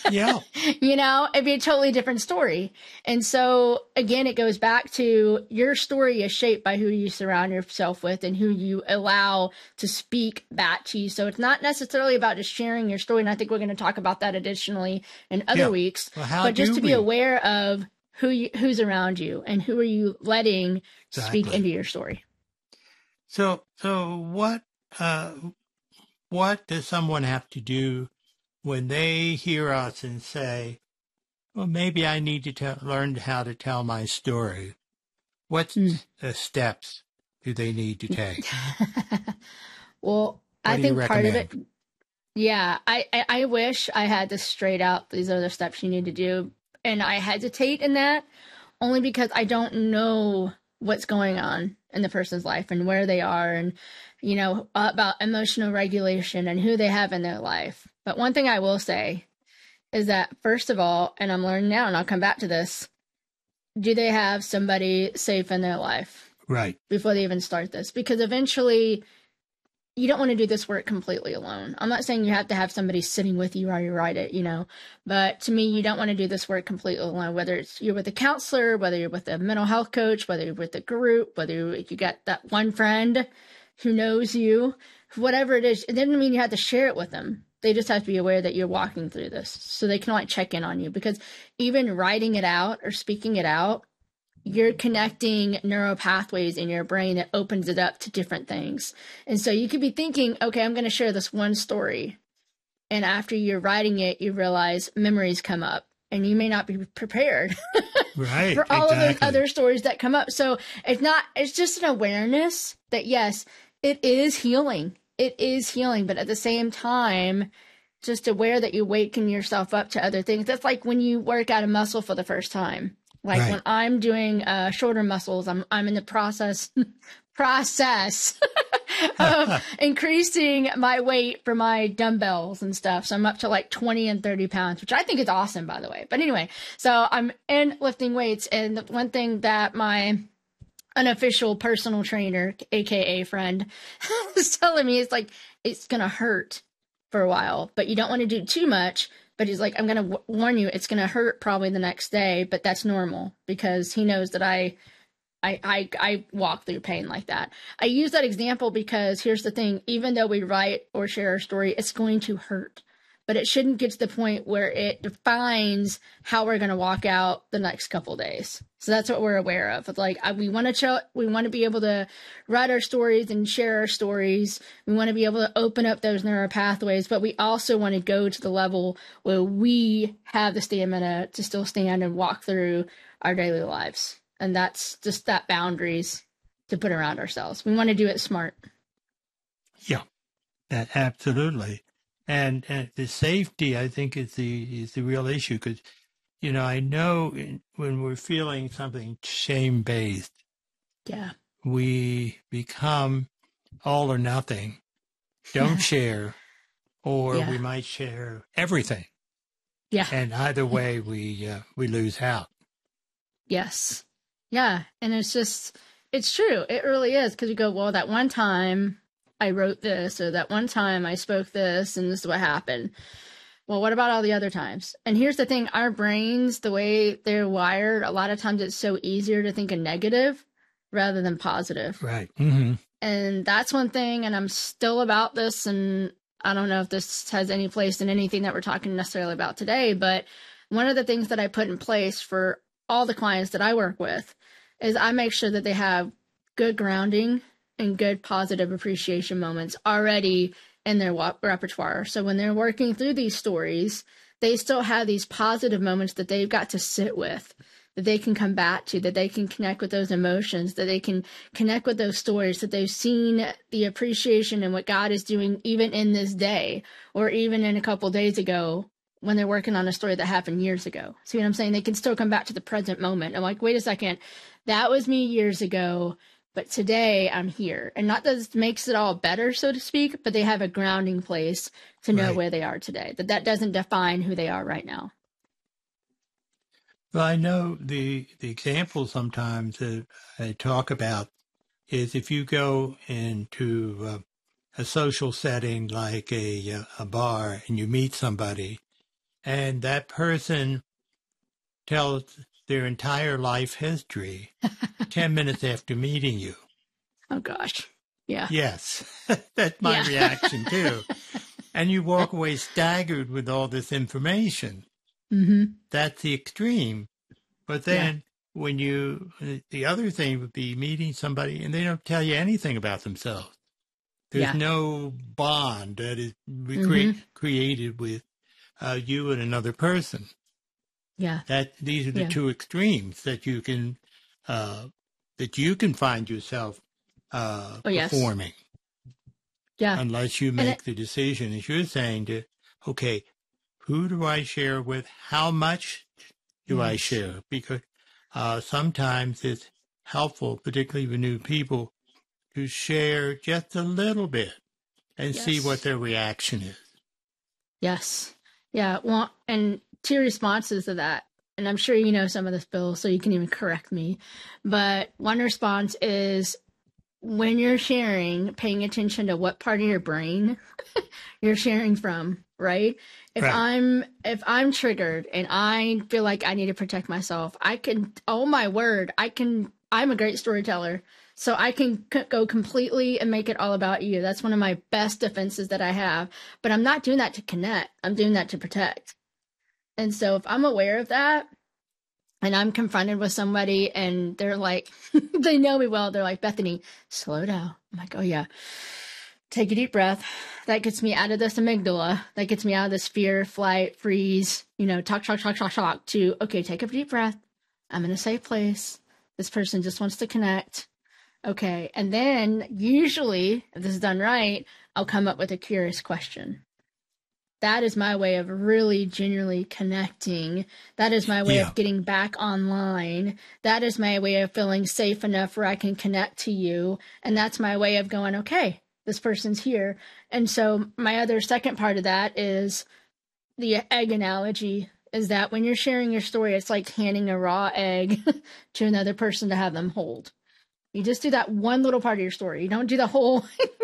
Yeah. It'd be a totally different story. And so again, it goes back to your story is shaped by who you surround yourself with and who you allow to speak back to you. So it's not necessarily about just sharing your story. And I think we're going to talk about that additionally in other weeks, well, but just to be aware of who's around you and who are you letting speak into your story. So what does someone have to do when they hear us and say, well, maybe I need to learn how to tell my story? What steps do they need to take? Well, I think part of it, I wish I had this straight out. These are the steps you need to do. And I hesitate in that only because I don't know what's going on in the person's life and where they are and, about emotional regulation and who they have in their life. But one thing I will say is that, first of all, and I'm learning now, and I'll come back to this, do they have somebody safe in their life? Right. Before they even start this? Because eventually you don't want to do this work completely alone. I'm not saying you have to have somebody sitting with you while you write it, but to me, you don't want to do this work completely alone, whether it's you're with a counselor, whether you're with a mental health coach, whether you're with a group, whether you got that one friend who knows you, whatever it is. It doesn't mean you have to share it with them. They just have to be aware that you're walking through this so they can check in on you, because even writing it out or speaking it out, you're connecting neural pathways in your brain that opens it up to different things. And so you could be thinking, okay, I'm going to share this one story. And after you're writing it, you realize memories come up and you may not be prepared right, for all of those other stories that come up. So it's just an awareness that, yes, it is healing. It is healing. But at the same time, just aware that you waken yourself up to other things. That's like when you work out a muscle for the first time. Like when I'm doing shoulder muscles, I'm in the process of increasing my weight for my dumbbells and stuff. So I'm up to like 20 and 30 pounds, which I think is awesome, by the way. But anyway, so I'm in lifting weights. And the one thing that my unofficial personal trainer, AKA friend, was telling me is like, it's going to hurt for a while, but you don't want to do too much. But he's like, I'm going to warn you, it's going to hurt probably the next day, but that's normal because he knows that I walk through pain like that. I use that example because here's the thing, even though we write or share our story, it's going to hurt, but it shouldn't get to the point where it defines how we're going to walk out the next couple of days. So that's what we're aware of. It's like, we want to be able to write our stories and share our stories. We want to be able to open up those neural pathways, but we also want to go to the level where we have the stamina to still stand and walk through our daily lives. And that's just that boundaries to put around ourselves. We want to do it smart. Yeah, that absolutely. And the safety, I think, is the real issue because, I know when we're feeling something shame-based, we become all or nothing, don't share, or we might share everything. Yeah. And either way, we lose out. Yes. Yeah. And it's true. It really is. Because you go, well, that one time I wrote this, or that one time I spoke this, and this is what happened. Well, what about all the other times? And here's the thing, our brains, the way they're wired, a lot of times it's so easier to think of negative rather than positive. Right. Mm-hmm. And that's one thing, and I'm still about this, and I don't know if this has any place in anything that we're talking necessarily about today, but one of the things that I put in place for all the clients that I work with is I make sure that they have good grounding and good positive appreciation moments already in their repertoire. So when they're working through these stories, they still have these positive moments that they've got to sit with, that they can come back to, that they can connect with those emotions, that they can connect with those stories, that they've seen the appreciation and what God is doing even in this day, or even in a couple days ago when they're working on a story that happened years ago. See what I'm saying? They can still come back to the present moment. I'm like, wait a second, that was me years ago, but today I'm here. And not that it makes it all better, so to speak, but they have a grounding place to know where they are today, that doesn't define who they are right now. Well, I know the example sometimes that I talk about is if you go into a social setting like a bar and you meet somebody and that person tells their entire life history 10 minutes after meeting you. Oh, gosh. Yeah. Yes, that's my reaction too. And you walk away staggered with all this information. Mm-hmm. That's the extreme. But then when the other thing would be meeting somebody and they don't tell you anything about themselves. There's no bond that is created with you and another person. Yeah. These are the two extremes that you can find yourself performing. Yeah. Unless you make the decision, as you're saying, to, okay, who do I share with? How much do I share? Because sometimes it's helpful, particularly with new people, to share just a little bit and see what their reaction is. Yes. Yeah. Well, and two responses to that, and I'm sure you know some of this, Bill, so you can even correct me. But one response is when you're sharing, paying attention to what part of your brain you're sharing from, right? If I'm triggered and I feel like I need to protect myself, oh my word, I'm a great storyteller. So I can go completely and make it all about you. That's one of my best defenses that I have. But I'm not doing that to connect. I'm doing that to protect. And so if I'm aware of that and I'm confronted with somebody and they're like, they know me well, they're like, Bethany, slow down. I'm like, oh yeah. Take a deep breath. That gets me out of this amygdala. That gets me out of this fear, flight, freeze, talk, to, okay, take a deep breath. I'm in a safe place. This person just wants to connect. Okay. And then usually, if this is done right, I'll come up with a curious question. That is my way of really genuinely connecting. That is my way of getting back online. That is my way of feeling safe enough where I can connect to you. And that's my way of going, okay, this person's here. And so my other second part of that is the egg analogy, is that when you're sharing your story, it's like handing a raw egg to another person to have them hold. You just do that one little part of your story. You don't do the whole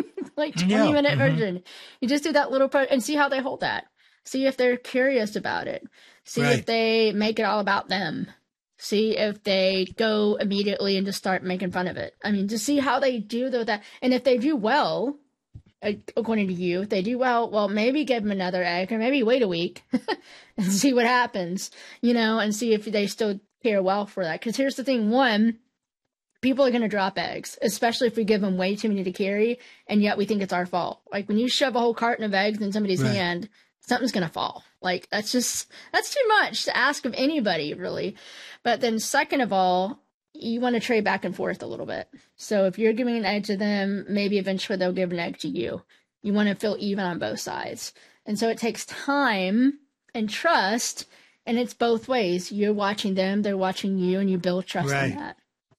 20-minute version. You just do that little part and see how they hold that. See if they're curious about it. See if they make it all about them. See if they go immediately and just start making fun of it. I mean, just see how they do that. And if they do well, according to you, if they do well, maybe give them another egg or maybe wait a week and see what happens, and see if they still care well for that. Because here's the thing. One, people are going to drop eggs, especially if we give them way too many to carry, and yet we think it's our fault. Like when you shove a whole carton of eggs in somebody's hand, something's going to fall. Like that's too much to ask of anybody, really. But then second of all, you want to trade back and forth a little bit. So if you're giving an egg to them, maybe eventually they'll give an egg to you. You want to feel even on both sides. And so it takes time and trust, and it's both ways. You're watching them, they're watching you, and you build trust in that.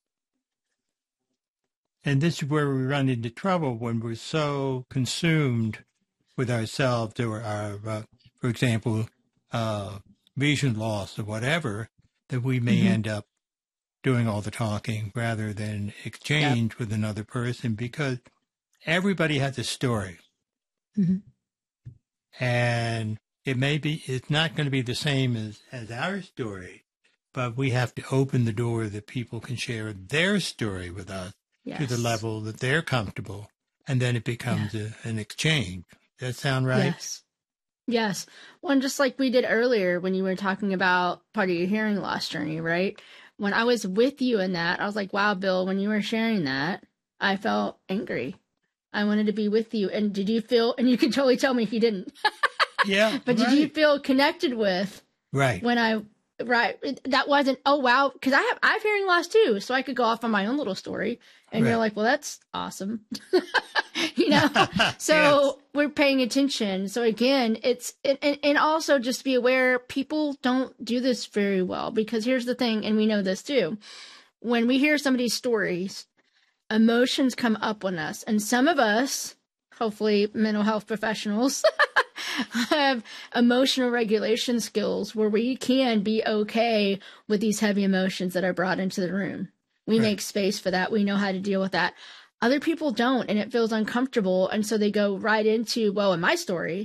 And this is where we run into trouble when we're so consumed with ourselves or our, for example, vision loss or whatever, that we may end up doing all the talking rather than exchange with another person, because everybody has a story. And it's not going to be the same as our story, but we have to open the door that people can share their story with us. To the level that they're comfortable, and then it becomes an exchange. Does that sound right? Yes. Well, and just like we did earlier when you were talking about part of your hearing loss journey, right? When I was with you in that, I was like, wow, Bill, when you were sharing that, I felt angry. I wanted to be with you. And did you feel, and you can totally tell me if you didn't. But did you feel connected with when that wasn't, oh wow, because I have hearing loss too, so I could go off on my own little story, and you're like, well, that's awesome. So we're paying attention. So again, and also just be aware, people don't do this very well, because here's the thing, and we know this too, when we hear somebody's stories, emotions come up on us, and some of us, hopefully mental health professionals, have emotional regulation skills where we can be okay with these heavy emotions that are brought into the room. We make space for that. We know how to deal with that. Other people don't, and it feels uncomfortable. And so they go right into, well, in my story,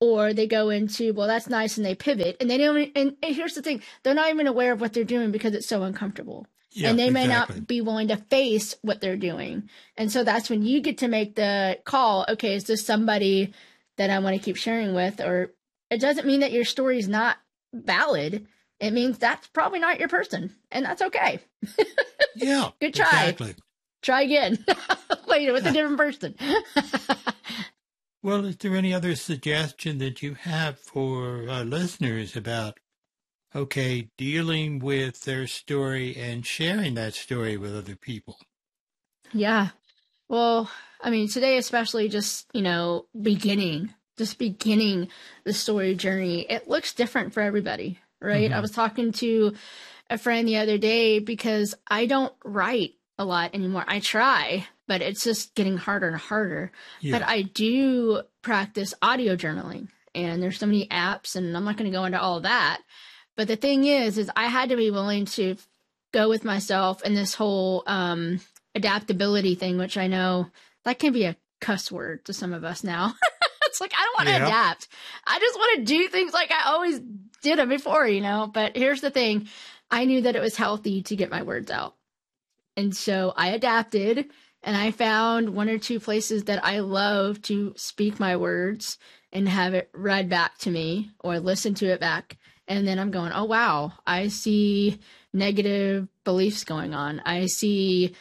or they go into, well, that's nice, and they pivot, and they don't. And here's the thing: they're not even aware of what they're doing because it's so uncomfortable, Yeah, and they may exactly. not be willing to face what they're doing. And so that's when you get to make the call. Okay, is this somebody that I want to keep sharing with? Or it doesn't mean that your story is not valid. It means that's probably not your person, and that's okay. Yeah, Good try. exactly. Try again later with a different person. Well, is there any other suggestion that you have for our listeners about, okay, dealing with their story and sharing that story with other people? Yeah. Well, I mean, today, especially just, beginning the story journey, it looks different for everybody, right? I was talking to a friend the other day because I don't write a lot anymore. I try, but it's just getting harder and harder. Yeah. But I do practice audio journaling, and there's so many apps, and I'm not going to go into all of that. But the thing is I had to be willing to go with myself and this whole adaptability thing, which I know that can be a cuss word to some of us now. It's like, I don't want to adapt. I just want to do things like I always did them before, But here's the thing. I knew that it was healthy to get my words out. And so I adapted, and I found one or two places that I love to speak my words and have it read back to me or listen to it back. And then I'm going, oh, wow, I see negative beliefs going on. I see,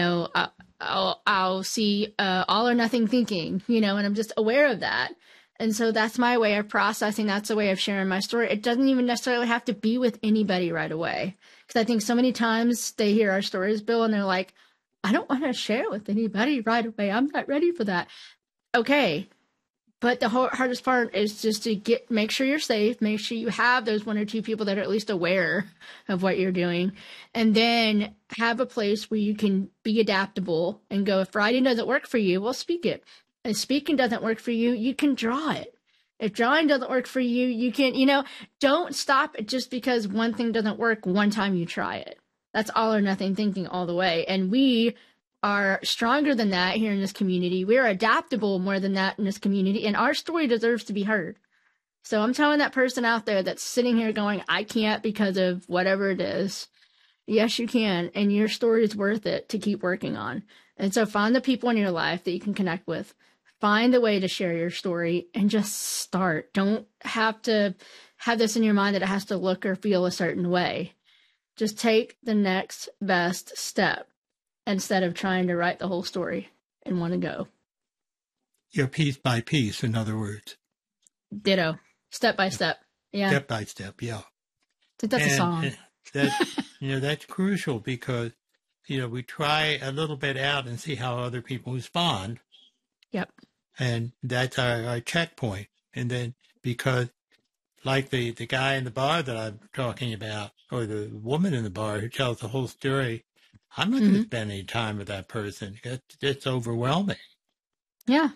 I'll see all or nothing thinking, and I'm just aware of that. And so that's my way of processing. That's a way of sharing my story. It doesn't even necessarily have to be with anybody right away. Because I think so many times they hear our stories, Bill, and they're like, I don't want to share with anybody right away. I'm not ready for that. Okay. But the hardest part is just to make sure you're safe, make sure you have those one or two people that are at least aware of what you're doing, and then have a place where you can be adaptable and go, if writing doesn't work for you, well, speak it. If speaking doesn't work for you, you can draw it. If drawing doesn't work for you, you can, don't stop it just because one thing doesn't work one time you try it. That's all or nothing thinking all the way. And we are stronger than that here in this community. We're adaptable more than that in this community, and our story deserves to be heard. So I'm telling that person out there that's sitting here going, I can't because of whatever it is. Yes, you can. And your story is worth it to keep working on. And so find the people in your life that you can connect with. Find a way to share your story and just start. Don't have to have this in your mind that it has to look or feel a certain way. Just take the next best step instead of trying to write the whole story in one go. Yeah, piece by piece, in other words. Ditto. Step by step. Yeah. Step by step, yeah. I think that's a song. That's crucial because, we try a little bit out and see how other people respond. Yep. And that's our checkpoint. And then because like the guy in the bar that I'm talking about, or the woman in the bar who tells the whole story, I'm not going to spend any time with that person. It's overwhelming. Yeah.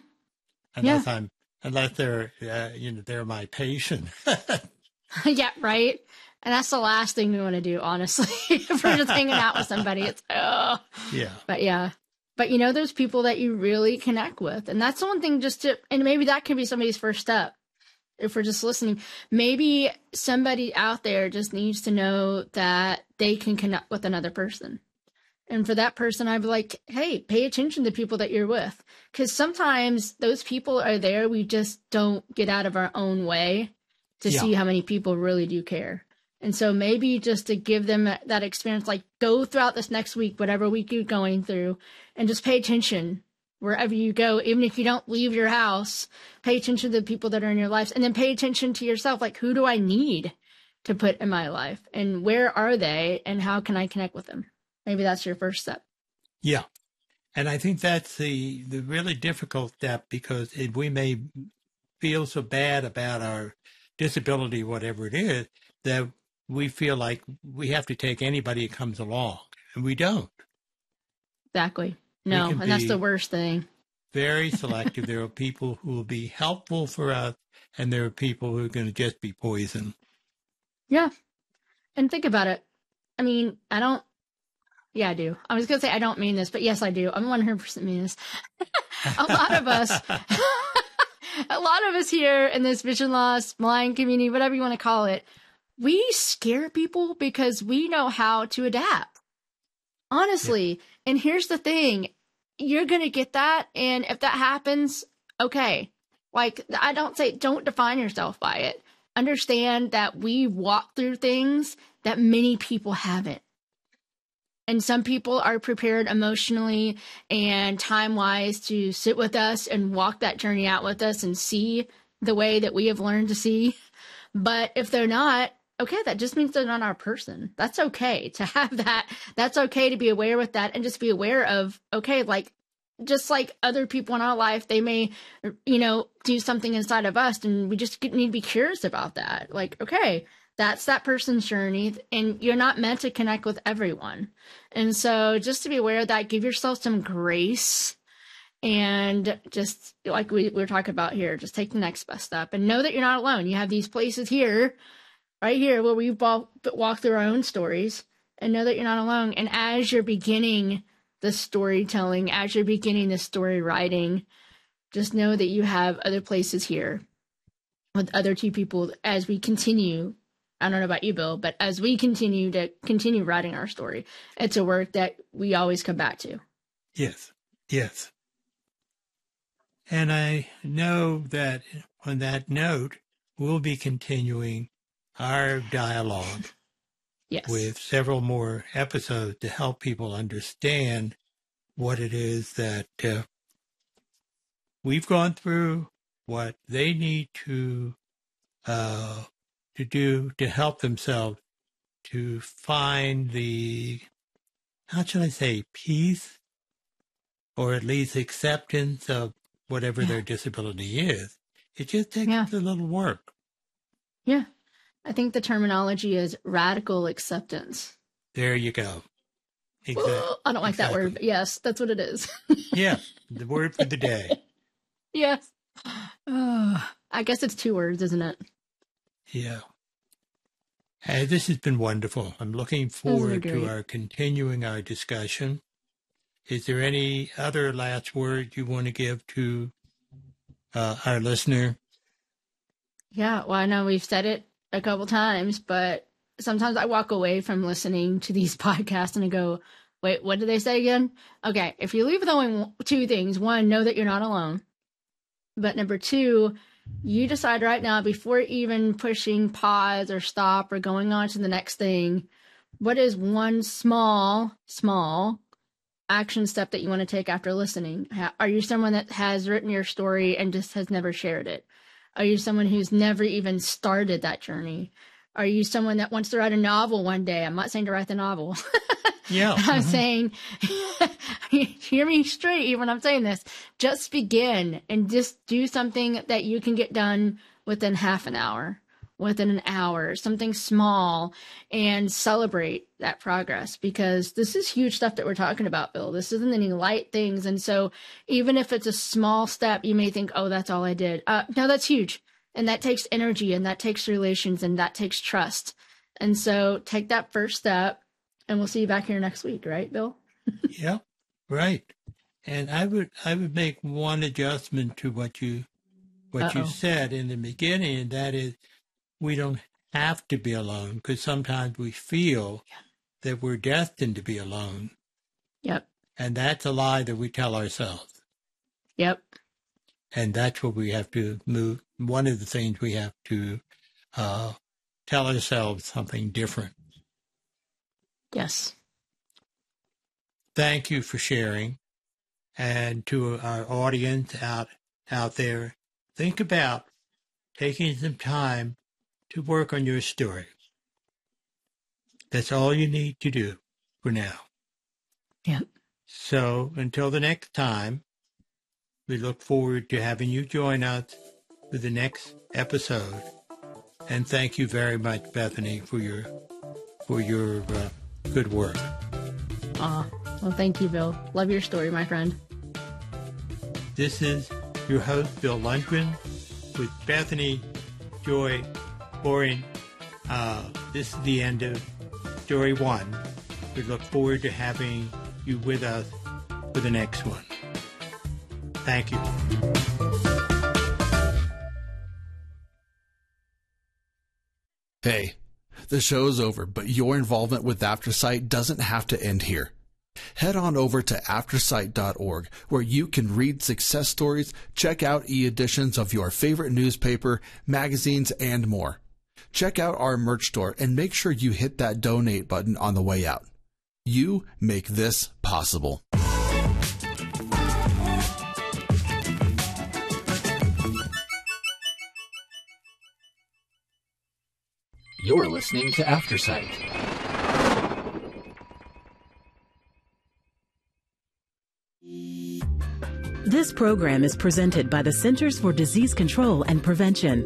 Unless they're, they're my patient. Yeah, right. And that's the last thing we want to do, honestly. If we're just hanging out with somebody, it's, oh. Yeah. But yeah. But those people that you really connect with. And that's the one thing and maybe that can be somebody's first step. If we're just listening, maybe somebody out there just needs to know that they can connect with another person. And for that person, I'd be like, hey, pay attention to people that you're with. Because sometimes those people are there. We just don't get out of our own way to see how many people really do care. And so maybe just to give them that experience, like go throughout this next week, whatever week you're going through, and just pay attention wherever you go. Even if you don't leave your house, pay attention to the people that are in your lives, and then pay attention to yourself. Like, who do I need to put in my life, and where are they, and how can I connect with them? Maybe that's your first step. Yeah. And I think that's the really difficult step, because we may feel so bad about our disability, whatever it is, that we feel like we have to take anybody who comes along, and we don't. Exactly. No, and that's the worst thing. Very selective. There are people who will be helpful for us, and there are people who are going to just be poison. Yeah. And think about it. I mean, I don't. Yeah, I do. I was going to say I don't mean this, but yes, I do. I'm 100% mean this. A lot of us, a lot of us here in this vision loss, blind community, whatever you want to call it, we scare people because we know how to adapt. Honestly. Yeah. And here's the thing. You're going to get that. And if that happens, okay. Like, I don't say don't define yourself by it. Understand that we walk through things that many people haven't. And some people are prepared emotionally and time-wise to sit with us and walk that journey out with us and see the way that we have learned to see. But if they're not, okay, that just means they're not our person. That's okay to have that. That's okay to be aware with that and just be aware of, okay, like, just like other people in our life, they may, do something inside of us, and we just need to be curious about that. Like, okay, that's that person's journey, and you're not meant to connect with everyone. And so just to be aware of that, give yourself some grace, and just like we were talking about here, just take the next best step and know that you're not alone. You have these places here, right here, where we've walked through our own stories, and know that you're not alone. And as you're beginning the storytelling, as you're beginning the story writing, just know that you have other places here with other two people as we continue. I don't know about you, Bill, but as we continue writing our story, it's a work that we always come back to. Yes. And I know that on that note, we'll be continuing our dialogue. Yes. With several more episodes to help people understand what it is that we've gone through, what they need to do to help themselves to find the, how should I say, peace, or at least acceptance of whatever their disability is. It just takes a little work. Yeah. I think the terminology is radical acceptance. There you go. Exactly. I don't like that word, but yes, that's what it is. Yeah, the word for the day. Yes. I guess it's 2 words, isn't it? Yeah. Hey, this has been wonderful. I'm looking forward to our continuing our discussion. Is there any other last word you want to give to our listener? Yeah, well, I know we've said it a couple times, but sometimes I walk away from listening to these podcasts and I go, wait, what did they say again? Okay, if you leave with only 2 things, 1, know that you're not alone. But number 2, you decide right now, before even pushing pause or stop or going on to the next thing, what is one small action step that you want to take after listening? Are you someone that has written your story and just has never shared it? Are you someone who's never even started that journey? Are you someone that wants to write a novel one day? I'm not saying to write the novel. Yeah. I'm saying, hear me straight even when I'm saying this. Just begin and just do something that you can get done within half an hour, within an hour, something small, and celebrate that progress, because this is huge stuff that we're talking about, Bill. This isn't any light things. And so even if it's a small step, you may think, oh, that's all I did. No, that's huge. And that takes energy, and that takes relations, and that takes trust. And so take that first step, and we'll see you back here next week, right, Bill? Yeah, right. And I would make one adjustment to what you said in the beginning, and that is, we don't have to be alone, because sometimes we feel that we're destined to be alone. Yep. And that's a lie that we tell ourselves. Yep. And that's what we have to move. One of the things we have to tell ourselves something different. Yes. Thank you for sharing. And to our audience out there, think about taking some time to work on your story. That's all you need to do for now. Yep. So until the next time, we look forward to having you join us for the next episode. And thank you very much, Bethany, for your good work. Well, thank you, Bill. Love your story, my friend. This is your host, Bill Lundgren, with Bethany Joy Boring. This is the end of Story 1. We look forward to having you with us for the next one. Thank you. Hey, the show's over, but your involvement with AfterSight doesn't have to end here. Head on over to aftersight.org, where you can read success stories, check out e-editions of your favorite newspaper, magazines, and more. Check out our merch store and make sure you hit that donate button on the way out. You make this possible. You're listening to AfterSight. This program is presented by the Centers for Disease Control and Prevention.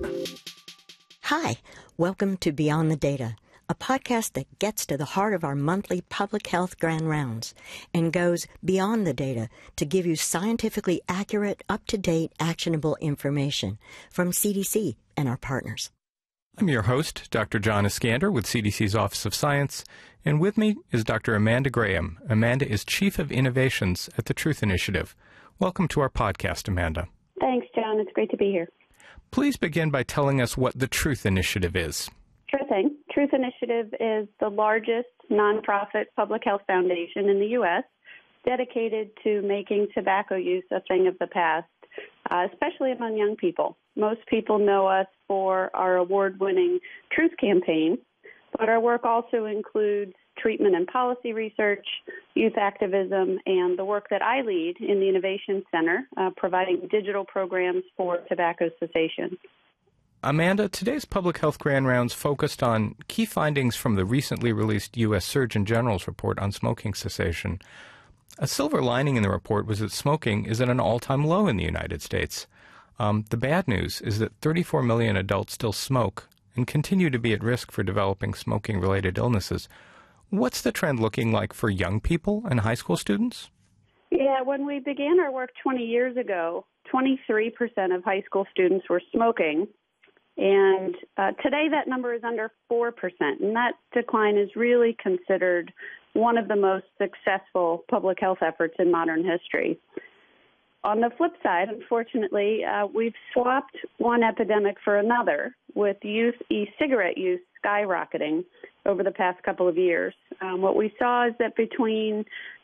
Hi, welcome to Beyond the Data, a podcast that gets to the heart of our monthly public health grand rounds and goes beyond the data to give you scientifically accurate, up-to-date, actionable information from CDC and our partners. I'm your host, Dr. John Iskander with CDC's Office of Science, and with me is Dr. Amanda Graham. Amanda is Chief of Innovations at the Truth Initiative. Welcome to our podcast, Amanda. Thanks, John. It's great to be here. Please begin by telling us what the Truth Initiative is. Sure thing. Truth Initiative is the largest nonprofit public health foundation in the U.S. dedicated to making tobacco use a thing of the past, especially among young people. Most people know us for our award-winning Truth campaign, but our work also includes treatment and policy research, youth activism, and the work that I lead in the Innovation Center, providing digital programs for tobacco cessation. Amanda, today's Public Health Grand Rounds focused on key findings from the recently released U.S. Surgeon General's report on smoking cessation. A silver lining in the report was that smoking is at an all-time low in the United States. The bad news is that 34 million adults still smoke and continue to be at risk for developing smoking-related illnesses. What's the trend looking like for young people and high school students? Yeah, when we began our work 20 years ago, 23% of high school students were smoking. And today that number is under 4%. And that decline is really considered one of the most successful public health efforts in modern history. On the flip side, unfortunately, we've swapped one epidemic for another, with youth e-cigarette use skyrocketing over the past couple of years. What we saw is that between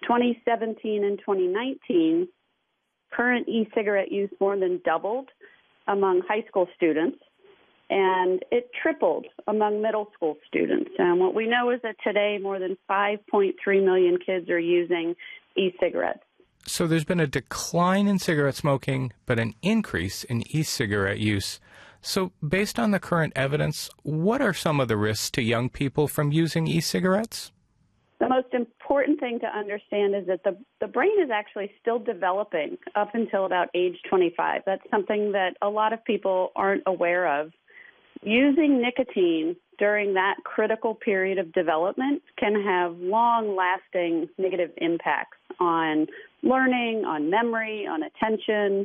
2017 and 2019, current e-cigarette use more than doubled among high school students, and it tripled among middle school students. And what we know is that today more than 5.3 million kids are using e-cigarettes. So there's been a decline in cigarette smoking, but an increase in e-cigarette use. So based on the current evidence, what are some of the risks to young people from using e-cigarettes? The most important thing to understand is that the brain is actually still developing up until about age 25. That's something that a lot of people aren't aware of. Using nicotine during that critical period of development can have long-lasting negative impacts on learning, on memory, on attention,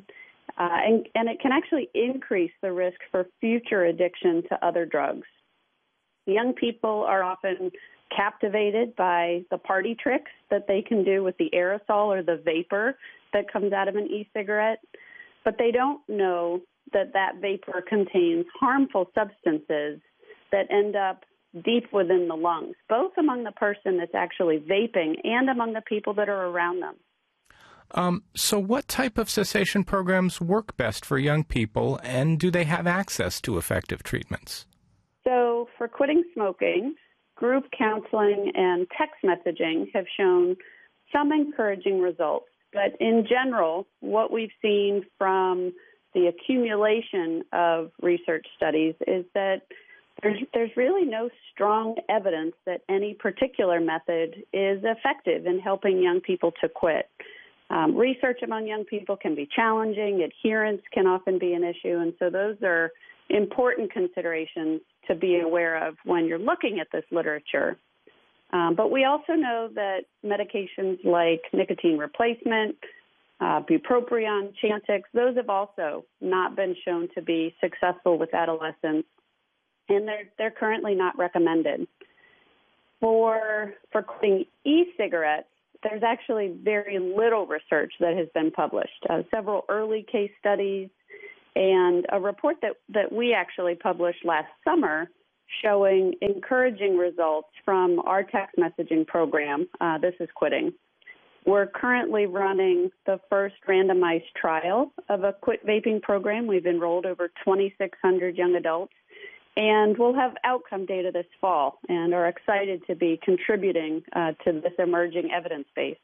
and it can actually increase the risk for future addiction to other drugs. Young people are often captivated by the party tricks that they can do with the aerosol or the vapor that comes out of an e-cigarette, but they don't know that that vapor contains harmful substances that end up deep within the lungs, both among the person that's actually vaping and among the people that are around them. So what type of cessation programs work best for young people, and do they have access to effective treatments? So for quitting smoking, group counseling and text messaging have shown some encouraging results. But in general, what we've seen from the accumulation of research studies is that there's really no strong evidence that any particular method is effective in helping young people to quit. Research among young people can be challenging. Adherence can often be an issue. And so those are important considerations to be aware of when you're looking at this literature. But we also know that medications like nicotine replacement, bupropion, Chantix, those have also not been shown to be successful with adolescents, and they're currently not recommended. For quitting e-cigarettes, there's actually very little research that has been published. Several early case studies and a report that we actually published last summer showing encouraging results from our text messaging program, This Is Quitting. We're currently running the first randomized trial of a quit vaping program. We've enrolled over 2,600 young adults, and we'll have outcome data this fall and are excited to be contributing to this emerging evidence base.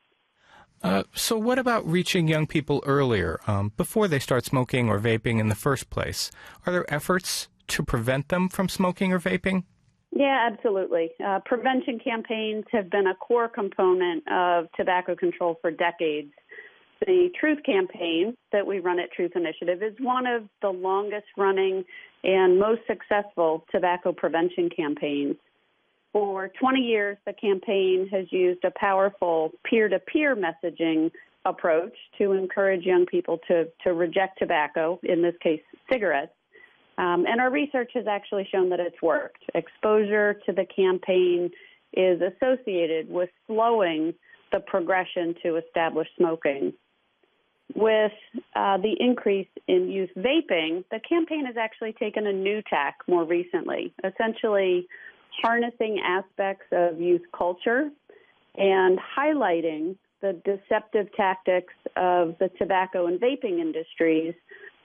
So what about reaching young people earlier, before they start smoking or vaping in the first place? Are there efforts to prevent them from smoking or vaping? Yeah, absolutely. Prevention campaigns have been a core component of tobacco control for decades. The Truth campaign that we run at Truth Initiative is one of the longest running and most successful tobacco prevention campaigns. For 20 years, the campaign has used a powerful peer-to-peer messaging approach to encourage young people to reject tobacco, in this case, cigarettes. And our research has actually shown that it's worked. Exposure to the campaign is associated with slowing the progression to established smoking. With the increase in youth vaping, the campaign has actually taken a new tack more recently, essentially harnessing aspects of youth culture and highlighting the deceptive tactics of the tobacco and vaping industries,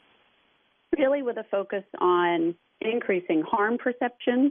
really with a focus on increasing harm perceptions,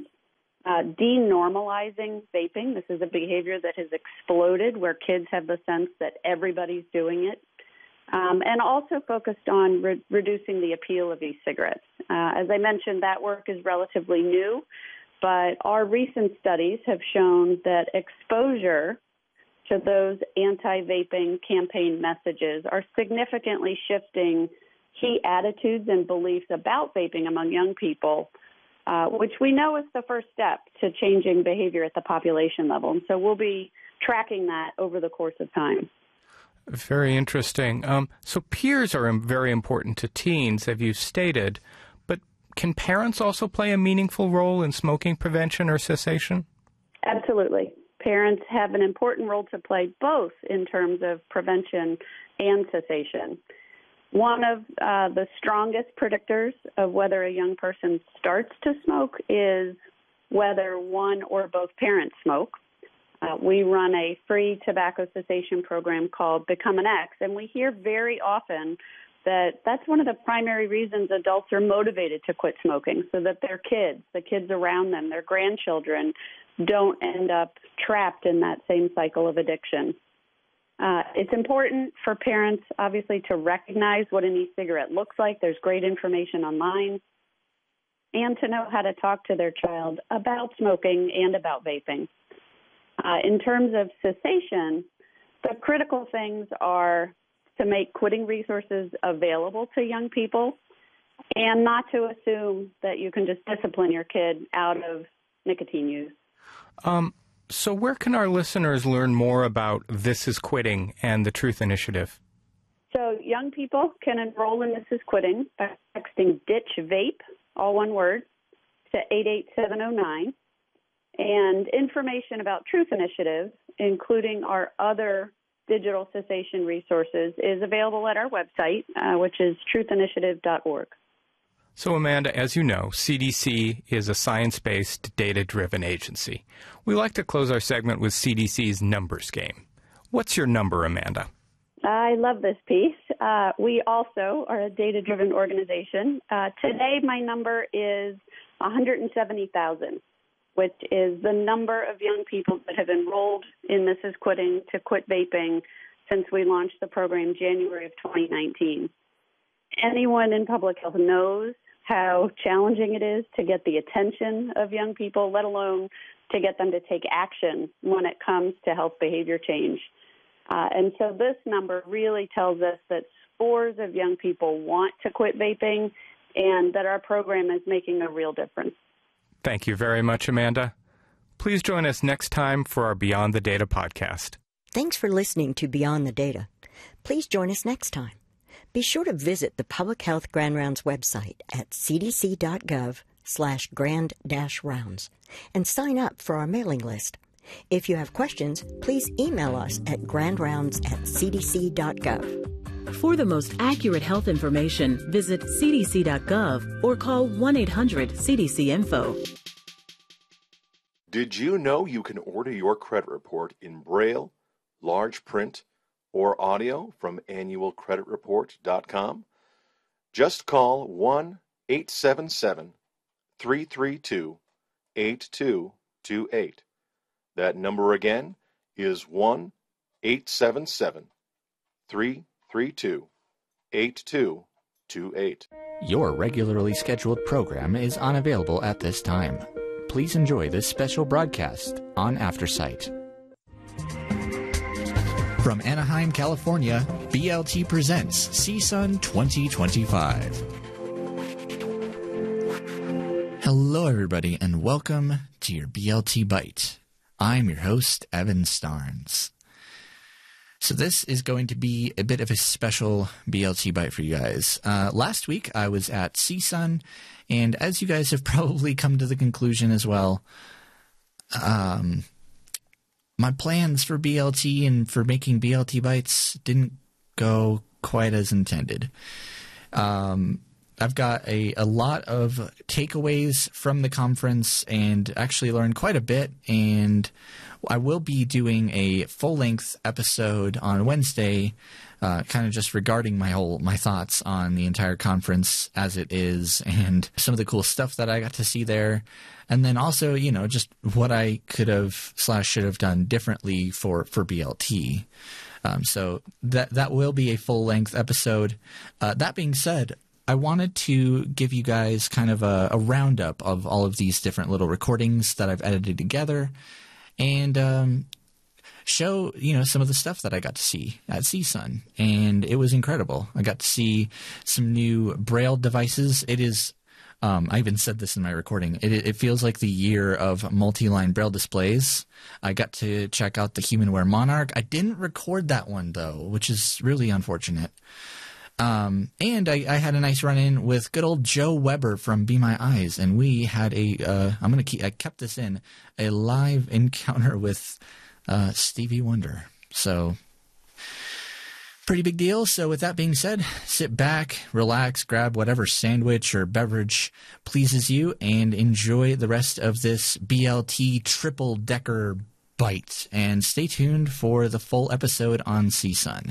denormalizing vaping. This is a behavior that has exploded where kids have the sense that everybody's doing it, and also focused on reducing the appeal of e-cigarettes. As I mentioned, that work is relatively new, but our recent studies have shown that exposure to those anti-vaping campaign messages are significantly shifting key attitudes and beliefs about vaping among young people, which we know is the first step to changing behavior at the population level. And so we'll be tracking that over the course of time. Very interesting. So peers are very important to teens, as you stated, but can parents also play a meaningful role in smoking prevention or cessation? Absolutely. Parents have an important role to play both in terms of prevention and cessation. One of the strongest predictors of whether a young person starts to smoke is whether one or both parents smoke. We run a free tobacco cessation program called Become an X, and we hear very often that that's one of the primary reasons adults are motivated to quit smoking, so that their kids, the kids around them, their grandchildren, don't end up trapped in that same cycle of addiction. It's important for parents, obviously, to recognize what an e-cigarette looks like. There's great information online, and to know how to talk to their child about smoking and about vaping. In terms of cessation, the critical things are to make quitting resources available to young people and not to assume that you can just discipline your kid out of nicotine use. So where can our listeners learn more about This Is Quitting and the Truth Initiative? So young people can enroll in This Is Quitting by texting Ditch Vape, all one word, to 88709. And information about Truth Initiative, including our other digital cessation resources, is available at our website, which is truthinitiative.org. So, Amanda, as you know, CDC is a science-based, data-driven agency. We like to close our segment with CDC's numbers game. What's your number, Amanda? I love this piece. We also are a data-driven organization. Today, my number is 170,000, which is the number of young people that have enrolled in This Is Quitting to quit vaping since we launched the program January of 2019. Anyone in public health knows how challenging it is to get the attention of young people, let alone to get them to take action when it comes to health behavior change. And so this number really tells us that scores of young people want to quit vaping and that our program is making a real difference. Thank you very much, Amanda. Please join us next time for our Beyond the Data podcast. Thanks for listening to Beyond the Data. Please join us next time. Be sure to visit the Public Health Grand Rounds website at cdc.gov/grand-rounds and sign up for our mailing list. If you have questions, please email us at grandrounds@cdc.gov. For the most accurate health information, visit cdc.gov or call 1-800-CDC-INFO. Did you know you can order your credit report in Braille, large print, or audio from annualcreditreport.com? Just call 1-877-332-8228. That number again is 1-877-332-8228. Your regularly scheduled program is unavailable at this time. Please enjoy this special broadcast on AfterSight. From Anaheim, California, BLT presents CSUN 2025. Hello, everybody, and welcome to your BLT Bite. I'm your host, Evan Starnes. So this is going to be a bit of a special BLT Bite for you guys. Last week, I was at CSUN, and as you guys have probably come to the conclusion as well, my plans for BLT and for making BLT Bites didn't go quite as intended. I've got a lot of takeaways from the conference and actually learned quite a bit, and I will be doing a full-length episode on Wednesday, kind of just regarding my thoughts on the entire conference as it is and some of the cool stuff that I got to see there. And then also, just what I could have / should have done differently for BLT. So that will be a full-length episode. That being said, I wanted to give you guys kind of a roundup of all of these different little recordings that I've edited together and show, some of the stuff that I got to see at CSUN. And it was incredible. I got to see some new Braille devices. It is I even said this in my recording. It feels like the year of multi-line Braille displays. I got to check out the HumanWare Monarch. I didn't record that one, though, which is really unfortunate. And I had a nice run-in with good old Joe Weber from Be My Eyes, and we had I kept this in, a live encounter with Stevie Wonder. So, pretty big deal. So with that being said, sit back, relax, grab whatever sandwich or beverage pleases you, and enjoy the rest of this BLT triple-decker bite. And stay tuned for the full episode on CSUN.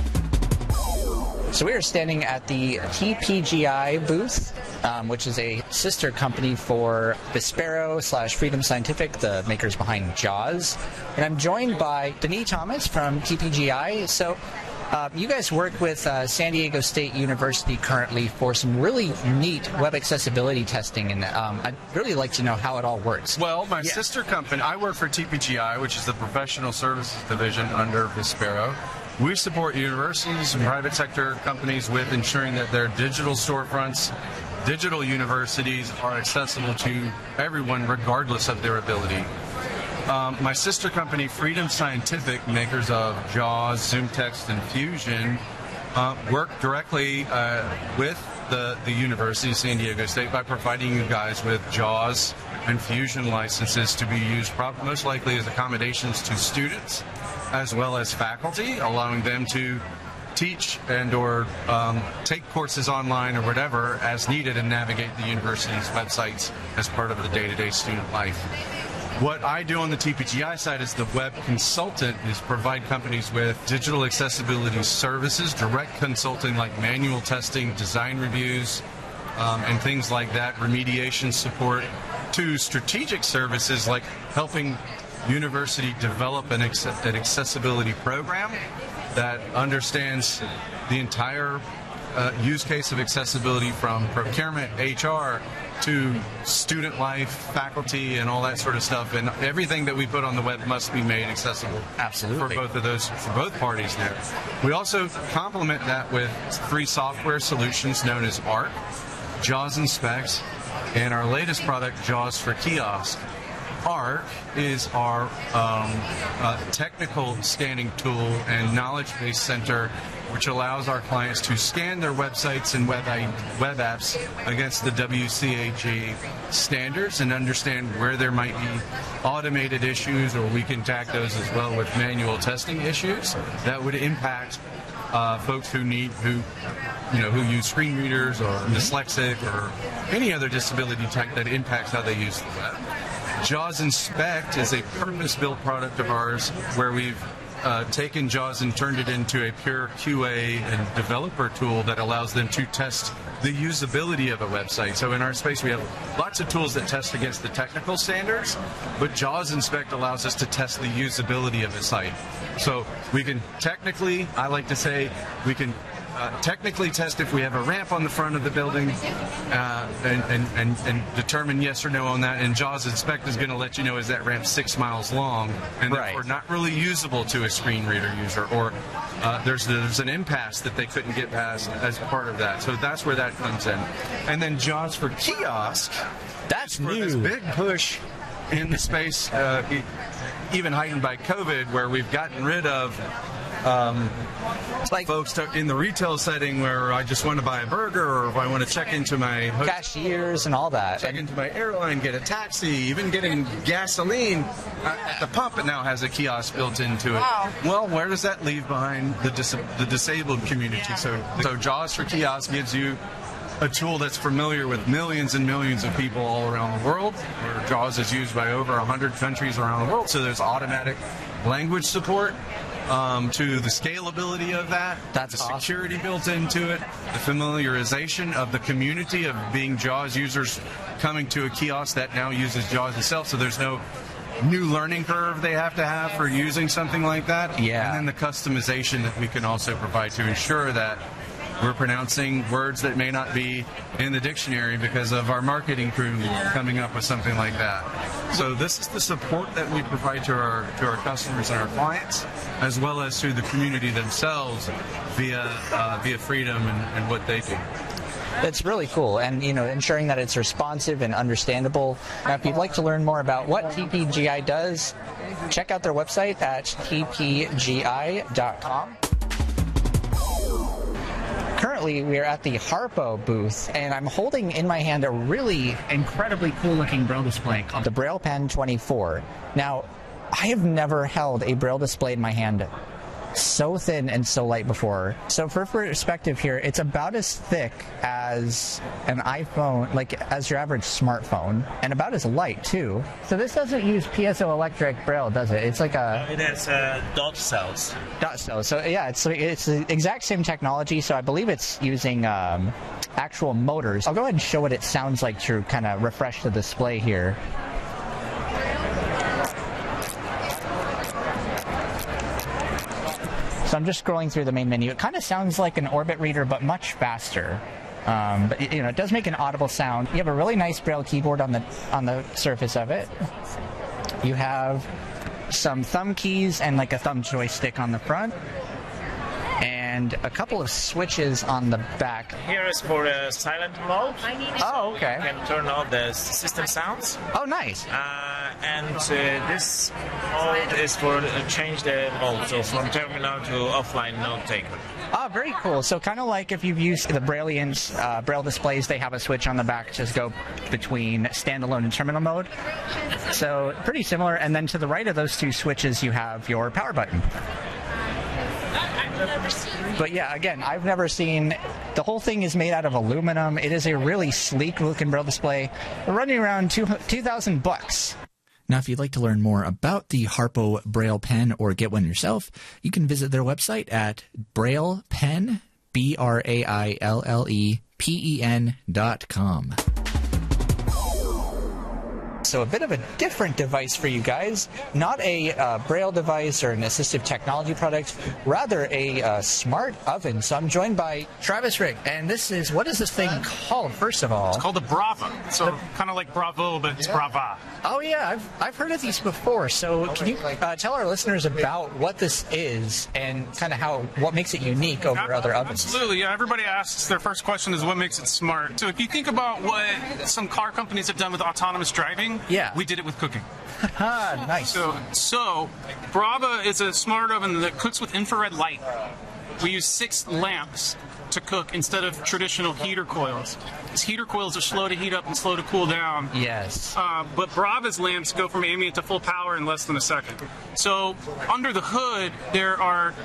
So we are standing at the TPGI booth, which is a sister company for Vispero / Freedom Scientific, the makers behind JAWS. And I'm joined by Denis Thomas from TPGI. So you guys work with San Diego State University currently for some really neat web accessibility testing, and I'd really like to know how it all works. Well, my sister company, I work for TPGI, which is the professional services division under Vispero. We support universities and private sector companies with ensuring that their digital storefronts, digital universities are accessible to everyone regardless of their ability. My sister company, Freedom Scientific, makers of JAWS, ZoomText, and Fusion, work directly with the University of San Diego State by providing you guys with JAWS and Fusion licenses to be used most likely as accommodations to students as well as faculty, allowing them to teach and or take courses online or whatever as needed and navigate the university's websites as part of the day-to-day student life. What I do on the TPGI side as the web consultant is provide companies with digital accessibility services, direct consulting like manual testing, design reviews, and things like that, remediation support, to strategic services like helping university develop an accessibility program that understands the entire use case of accessibility from procurement, HR, to student life, faculty, and all that sort of stuff. And everything that we put on the web must be made accessible. Absolutely. For both parties there. We also complement that with free software solutions known as ARC, JAWS and Specs, and our latest product, JAWS for Kiosk. ARC is our technical scanning tool and knowledge-based center, which allows our clients to scan their websites and web apps against the WCAG standards and understand where there might be automated issues, or we can tack those as well with manual testing issues that would impact folks who use screen readers or dyslexic or any other disability type that impacts how they use the web. JAWS Inspect is a purpose-built product of ours where we've taken JAWS and turned it into a pure QA and developer tool that allows them to test the usability of a website. So in our space, we have lots of tools that test against the technical standards, but JAWS Inspect allows us to test the usability of a site. So we can technically, I like to say, we can technically test if we have a ramp on the front of the building and determine yes or no on that. And JAWS Inspect is going to let you know, is that ramp 6 miles long and therefore not really usable to a screen reader user, or there's an impasse that they couldn't get past as part of that. So that's where that comes in. And then JAWS for Kiosk, that's for this big push in the space, even heightened by COVID, where we've gotten rid of folks in the retail setting where I just want to buy a burger, or if I want to check into my cashiers and all that, check into my airline, get a taxi, even getting gasoline at the pump, it now has a kiosk built into it. Wow. Well, where does that leave behind the disabled community? So JAWS for Kiosk gives you a tool that's familiar with millions and millions of people all around the world, where JAWS is used by over 100 countries around the world. So there's automatic language support to the scalability of that, the security built into it, the familiarization of the community of being JAWS users coming to a kiosk that now uses JAWS itself, so there's no new learning curve they have to have for using something like that. Yeah. And then the customization that we can also provide to ensure that we're pronouncing words that may not be in the dictionary because of our marketing crew coming up with something like that. So this is the support that we provide to our customers and our clients, as well as to the community themselves via Freedom and what they do. It's really cool, and ensuring that it's responsive and understandable. Now, if you'd like to learn more about what TPGI does, check out their website at tpgi.com. Currently, we are at the Harpo booth, and I'm holding in my hand a really incredibly cool-looking Braille display called the Braille Pen 24. Now, I have never held a Braille display in my hand so thin and so light before. So for perspective here, it's about as thick as an iPhone, like as your average smartphone, and about as light too. So this doesn't use piezoelectric Braille, does it? It's like a... It has dot cells. Dot cells. So yeah, it's the exact same technology, so I believe it's using actual motors. I'll go ahead and show what it sounds like to kind of refresh the display here. So I'm just scrolling through the main menu. It kind of sounds like an Orbit reader, but much faster. But it does make an audible sound. You have a really nice Braille keyboard on the surface of it. You have some thumb keys and like a thumb joystick on the front, and a couple of switches on the back. Here is for the silent mode. Oh, okay. You can turn off the system sounds. Oh, nice. And this mode is for change the mode, so from terminal to offline note taker. Oh, very cool. So kind of like if you've used the Braillians Braille displays, they have a switch on the back to go between standalone and terminal mode. So pretty similar. And then to the right of those two switches, you have your power button. But yeah, again, I've never seen... The whole thing is made out of aluminum. It is a really sleek-looking Braille display. We're running around $2,000. Now, if you'd like to learn more about the Harpo Braille Pen or get one yourself, you can visit their website at BraillePen, BraillePen.com. So a bit of a different device for you guys. Not a Braille device or an assistive technology product, rather a smart oven. So I'm joined by Travis Rick, and what is this thing called, first of all? It's called the Brava. So kind of like Bravo, but it's Brava. Oh yeah, I've heard of these before. So can you tell our listeners about what this is and kind of what makes it unique over other ovens? Absolutely, yeah. Everybody asks, their first question is what makes it smart. So if you think about what some car companies have done with autonomous driving, yeah, we did it with cooking. Nice. So Brava is a smart oven that cooks with infrared light. We use 6 lamps to cook instead of traditional heater coils. These heater coils are slow to heat up and slow to cool down. Yes. But Brava's lamps go from ambient to full power in less than a second. So under the hood, there are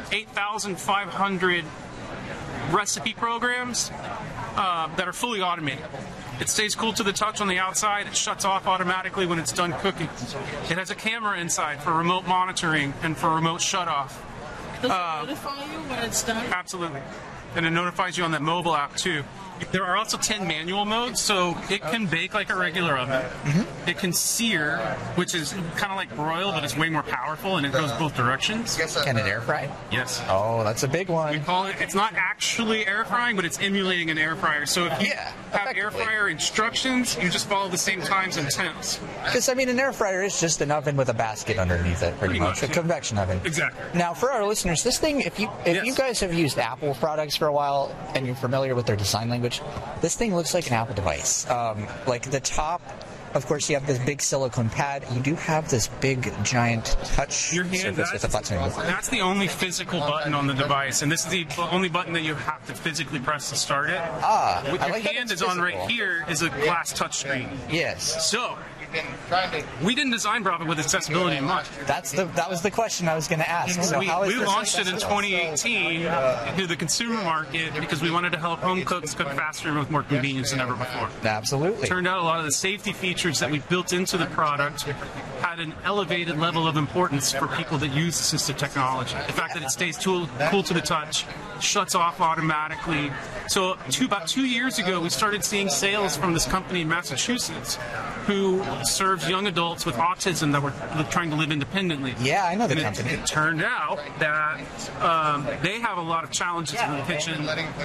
8,500 recipe programs that are fully automated. It stays cool to the touch on the outside. It shuts off automatically when it's done cooking. It has a camera inside for remote monitoring and for remote shut-off. Does it notify you when it's done? Absolutely. And it notifies you on that mobile app, too. There are also 10 manual modes, so it can bake like a regular oven. Mm-hmm. It can sear, which is kind of like broil, but it's way more powerful, and it goes both directions. Can it air fry? Yes. Oh, that's a big one. We call it, it's not actually air frying, but it's emulating an air fryer. So if you have air fryer instructions, you just follow the same times and temps. Because, I mean, an air fryer is just an oven with a basket underneath it, pretty much. A convection oven. Exactly. Now, for our listeners, this thing, if you guys have used Apple products for a while and you're familiar with their design language, this thing looks like an Apple device. Like the top, of course, you have this big silicone pad. You do have this big, giant touch surface with a button. That's the only physical button on the device, and this is the only button that you have to physically press to start it. What your hand is on right here is a glass touchscreen. Yes. So we didn't design Brava with accessibility in mind. That was the question I was going to ask. So we launched it in 2018 to the consumer market because we wanted to help home cooks cook faster and with more convenience than ever before. Absolutely. Turned out a lot of the safety features that we built into the product had an elevated level of importance for people that use assistive technology. The fact that it stays cool to the touch, shuts off automatically. So about 2 years ago, we started seeing sales from this company in Massachusetts who serves young adults with autism that were trying to live independently. Yeah, I know the company. It turned out that they have a lot of challenges in the kitchen.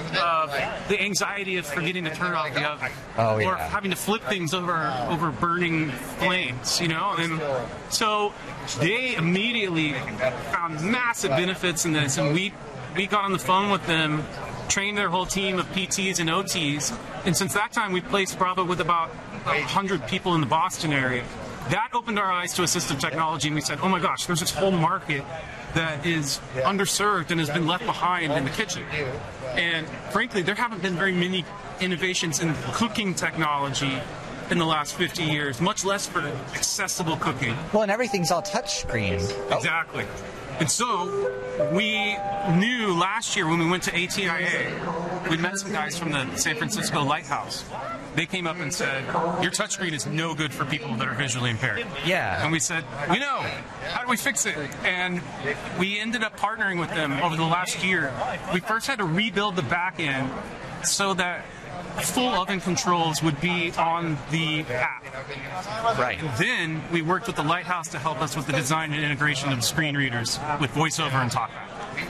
The anxiety of forgetting to turn off the oven. Oh, yeah. Or having to flip things over burning flames, you know? And so they immediately found massive benefits in this, and we got on the phone with them, trained their whole team of PTs and OTs, and since that time we've placed Brava with about 100 people in the Boston area. That opened our eyes to assistive technology, and we said, oh my gosh, there's this whole market that is underserved and has been left behind in the kitchen. And frankly, there haven't been very many innovations in cooking technology in the last 50 years, much less for accessible cooking. Well, and everything's all touchscreen. Exactly. And so we knew last year when we went to ATIA, we met some guys from the San Francisco Lighthouse. They came up and said, your touchscreen is no good for people that are visually impaired. Yeah. And we said, we know. How do we fix it? And we ended up partnering with them over the last year. We first had to rebuild the back end so that full oven controls would be on the app. Right. And then we worked with the Lighthouse to help us with the design and integration of screen readers with VoiceOver and TalkBack.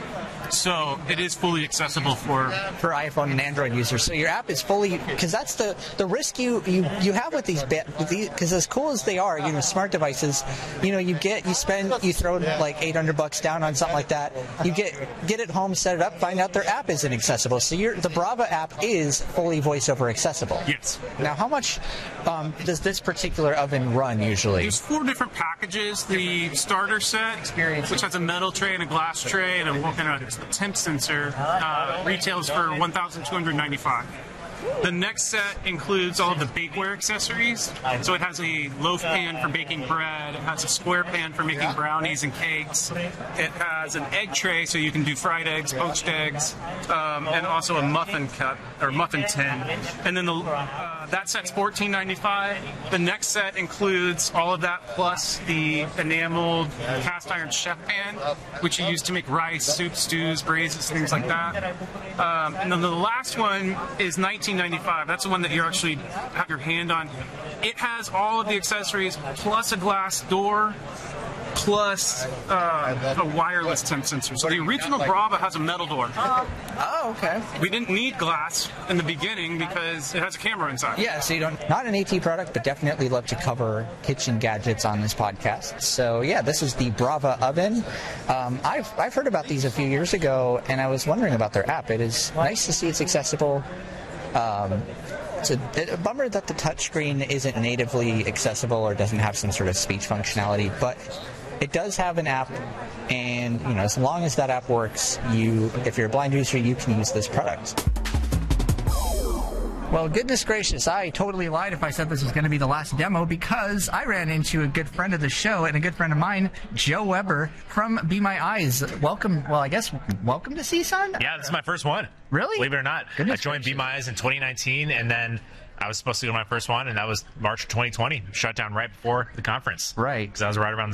So it is fully accessible for iPhone and Android users. So your app is fully, because that's the risk you have with these, because as cool as they are, smart devices, you throw like $800 down on something like that. You get it home, set it up, find out their app isn't accessible. So the Brava app is fully VoiceOver accessible. Yes. Now, how much does this particular oven run usually? There's 4 different packages. The starter set, which has a metal tray and a glass tray and a temp sensor, retails for $1,295. The next set includes all of the bakeware accessories. So it has a loaf pan for baking bread. It has a square pan for making brownies and cakes. It has an egg tray so you can do fried eggs, poached eggs, and also a muffin cup or muffin tin. And then that set's $14.95. The next set includes all of that plus the enameled cast iron chef pan, which you use to make rice, soup, stews, braises, things like that. And then the last one is $19.95. That's the one that you actually have your hand on. It has all of the accessories plus a glass door, plus a wireless temp sensor. So the original Brava has a metal door. Oh, okay. We didn't need glass in the beginning because it has a camera inside. Yeah, so you don't, not an AT product, but definitely love to cover kitchen gadgets on this podcast. So yeah, this is the Brava oven. I've heard about these a few years ago, and I was wondering about their app. It is nice to see it's accessible. It's a bummer that the touchscreen isn't natively accessible or doesn't have some sort of speech functionality, but it does have an app, and as long as that app works, if you're a blind user, you can use this product. Well, goodness gracious, I totally lied if I said this was going to be the last demo, because I ran into a good friend of the show and a good friend of mine, Joe Weber from Be My Eyes. Welcome to CSUN? Yeah, this is my first one. Really? Believe it or not. I joined Be My Eyes in 2019, and then I was supposed to go to my first one, and that was March 2020. Shut down right before the conference. Right. Because I was right around